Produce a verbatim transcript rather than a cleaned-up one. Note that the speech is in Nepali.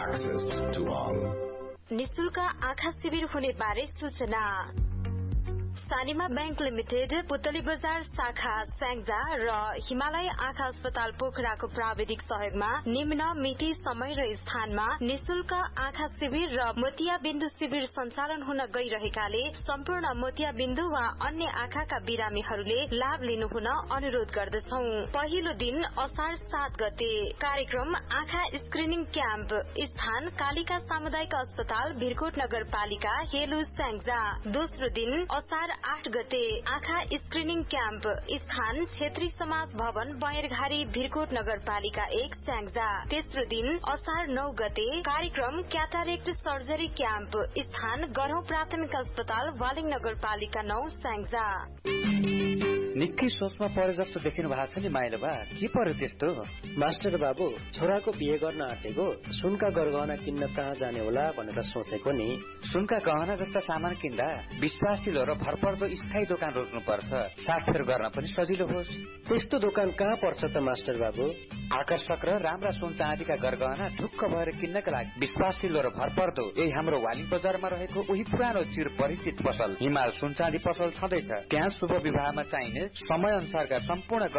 access to all. निशुल्क आँखा शिविर हुने बारे सूचना। सानिमा बैंक लिमिटेड पुतली बजार शाखा स्याङ्जा र हिमालय आँखा अस्पताल पोखराको प्राविधिक सहयोगमा निम्न मिति समय र स्थानमा निशुल्क आँखा शिविर र मोतिया बिन्दु शिविर सञ्चालन हुन गइरहेकाले सम्पूर्ण मोतिया बिन्दु वा अन्य आँखाका बिरामीहरूले लाभ लिनु हुन अनुरोध गर्दछौ। पहिलो दिन असार सात गते कार्यक्रम आँखा स्क्रिनिङ क्याम्प, स्थान कालिका सामुदायिक अस्पताल भिरकोट नगरपालिका हेलु स्याङ्जा। दोस्रो दिन असार आठ गते आँखा स्क्रिनिङ क्याम्प, स्थान क्षेत्री समाज भवन बयरघारी भिरकोट नगरपालिका एक स्याङ्जा। तेस्रो दिन असार नौ गते कार्यक्रम क्याटारेक्ट सर्जरी क्याम्प, स्थान गरौं प्राथमिक अस्पताल वालिङ नगरपालिका नौ स्याङ्जा। निकै सोचमा परे जस्तो देखिनु भएको छ नि माइलो बा, के पर्यो त्यस्तो? मास्टर बाबु, छोराको बिहे गर्न आँटेको, सुनका गरगहना किन्न कहाँ जाने होला भनेर सोचेको नि। सुनका गहना जस्ता सामान किन्दा विश्वासिलो र भरपर्दो स्थायी दोकान रोज्नु पर्छ, साथफेर गर्न पनि सजिलो होस्। त्यस्तो दोकान कहाँ पर्छ त मास्टर बाबु? आकर्षक र राम्रा सुन चाँदीका गरगहना ढुक्क भएर किन्नका लागि विश्वासिलो र भरपर्दो यही हाम्रो वालिङ बजारमा रहेको उही पुरानो चिर परिचित पसल हिमाल सुन चाँदी पसल छँदैछ। त्यहाँ शुभ विवाहमा चाहिने समय अनुसारका सम्पूर्ण